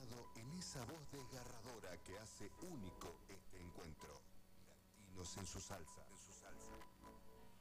transformado en esa voz desgarradora que hace único este encuentro. Latinos en su salsa, en su salsa.